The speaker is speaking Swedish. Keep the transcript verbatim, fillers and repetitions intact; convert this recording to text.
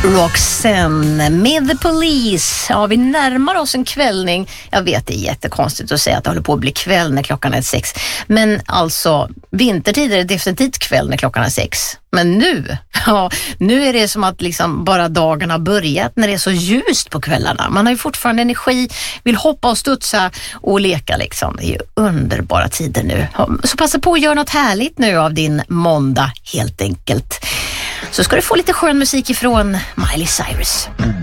Roxanne med The Police. Ja, vi närmar oss en kvällning. Jag vet, det är jättekonstigt att säga att det håller på att bli kväll när klockan är sex. Men alltså, vintertid är det definitivt kväll när klockan är sex. Men nu, ja, nu är det som att liksom bara dagen har börjat när det är så ljust på kvällarna. Man har ju fortfarande energi, vill hoppa och studsa och leka liksom. Det är ju underbara tider nu. Så passa på att göra något härligt nu av din måndag helt enkelt. Så ska du få lite skön musik ifrån Miley Cyrus.